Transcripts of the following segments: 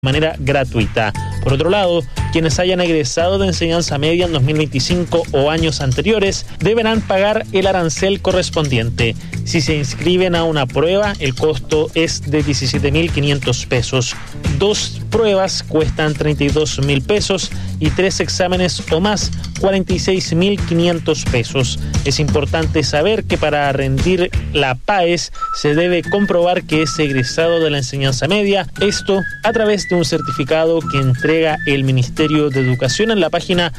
manera gratuita. Por otro lado, quienes hayan egresado de enseñanza media en 2025 o años anteriores deberán pagar el arancel correspondiente. Si se inscriben a una prueba, el costo es de 17.500 pesos. 2 pruebas cuestan 32.000 pesos y 3 exámenes o más 46.500 pesos. Es importante saber que para rendir la PAES se debe comprobar que es egresado de la enseñanza media, esto a través de un certificado que entrega el Ministerio de Educación en la página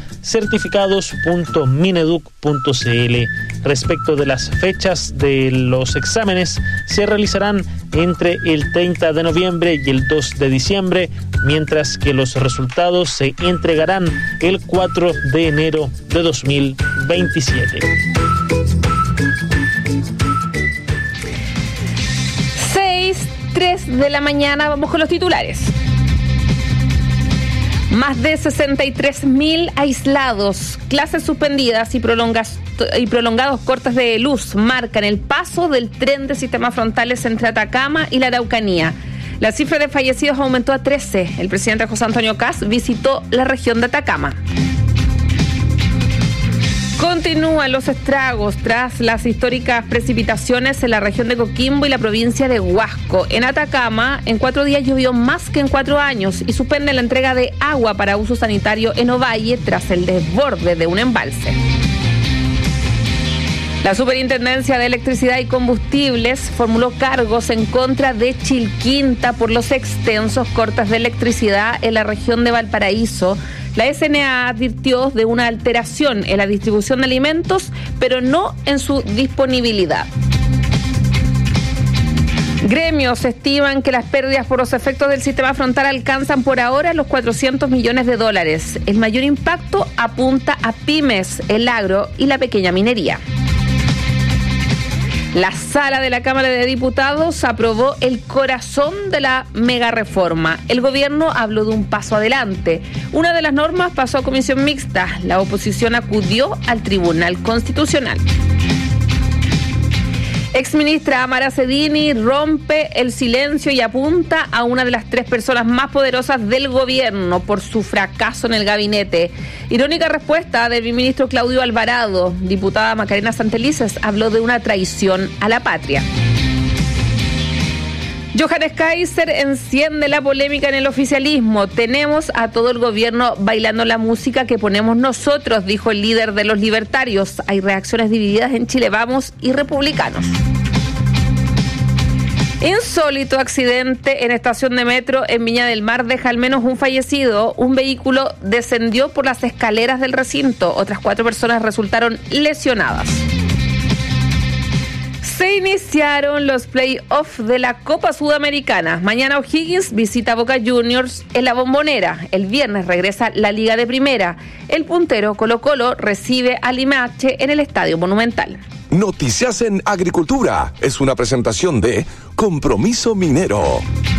certificados.mineduc.cl. Respecto de las fechas de los exámenes, se realizarán entre el 30 de noviembre y el 2 de diciembre, mientras que los resultados se entregarán el 4 de enero de 2027. 6:03 de la mañana, vamos con los titulares. Más de 63.000 aislados, clases suspendidas y prolongados cortes de luz marcan el paso del tren de sistemas frontales entre Atacama y la Araucanía. La cifra de fallecidos aumentó a 13. El presidente José Antonio Kast visitó la región de Atacama. Continúan los estragos tras las históricas precipitaciones en la región de Coquimbo y la provincia de Huasco. En Atacama, en 4 días llovió más que en 4 años y suspende la entrega de agua para uso sanitario en Ovalle tras el desborde de un embalse. La Superintendencia de Electricidad y Combustibles formuló cargos en contra de Chilquinta por los extensos cortes de electricidad en la región de Valparaíso. La SNA advirtió de una alteración en la distribución de alimentos, pero no en su disponibilidad. Gremios estiman que las pérdidas por los efectos del sistema frontal alcanzan por ahora los $400 millones. El mayor impacto apunta a pymes, el agro y la pequeña minería. La sala de la Cámara de Diputados aprobó el corazón de la megareforma. El gobierno habló de un paso adelante. Una de las normas pasó a comisión mixta. La oposición acudió al Tribunal Constitucional. Exministra Mara Cedini rompe el silencio y apunta a una de las 3 personas más poderosas del gobierno por su fracaso en el gabinete. Irónica respuesta del ministro Claudio Alvarado. Diputada Macarena Santelices habló de una traición a la patria. Johannes Kaiser enciende la polémica en el oficialismo. Tenemos a todo el gobierno bailando la música que ponemos nosotros, dijo el líder de los libertarios. Hay reacciones divididas en Chile Vamos y republicanos. Insólito accidente en estación de metro en Viña del Mar deja al menos un fallecido. Un vehículo descendió por las escaleras del recinto. Otras 4 personas resultaron lesionadas. Se iniciaron los play-offs de la Copa Sudamericana. Mañana O'Higgins visita Boca Juniors en la Bombonera. El viernes regresa la Liga de Primera. El puntero Colo-Colo recibe a Limache en el Estadio Monumental. Noticias en Agricultura es una presentación de Compromiso Minero.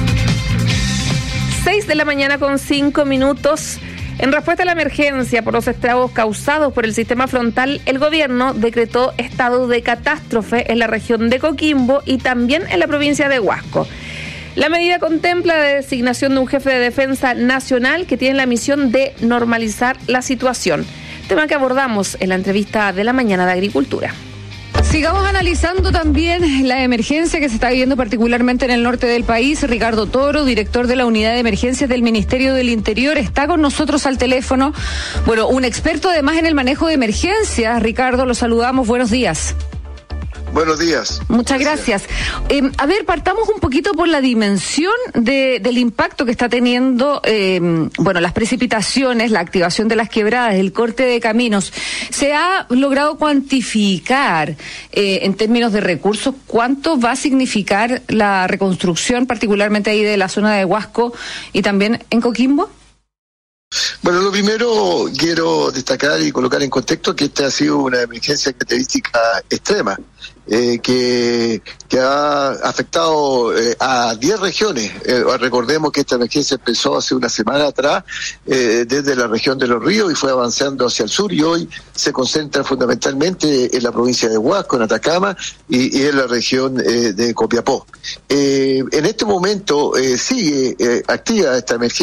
6 de la mañana con 5 minutos. En respuesta a la emergencia por los estragos causados por el sistema frontal, el gobierno decretó estado de catástrofe en la región de Coquimbo y también en la provincia de Huasco. La medida contempla la designación de un jefe de defensa nacional que tiene la misión de normalizar la situación. Tema que abordamos en la entrevista de la mañana de Agricultura. Sigamos analizando también la emergencia que se está viviendo particularmente en el norte del país. Ricardo Toro, director de la Unidad de Emergencias del Ministerio del Interior, está con nosotros al teléfono. Bueno, un experto además en el manejo de emergencias. Ricardo, lo saludamos. Buenos días. Buenos días. Muchas gracias. A ver, partamos un poquito por la dimensión del impacto que está teniendo, las precipitaciones, la activación de las quebradas, el corte de caminos. ¿Se ha logrado cuantificar, en términos de recursos, cuánto va a significar la reconstrucción, particularmente ahí de la zona de Huasco y también en Coquimbo? Bueno, lo primero quiero destacar y colocar en contexto que esta ha sido una emergencia característica extrema. que ha afectado a 10 regiones. Recordemos que esta emergencia empezó hace una semana atrás desde la región de Los Ríos y fue avanzando hacia el sur, y hoy se concentra fundamentalmente en la provincia de Huasco, en Atacama y en la región de Copiapó. En este momento sigue activa esta emergencia.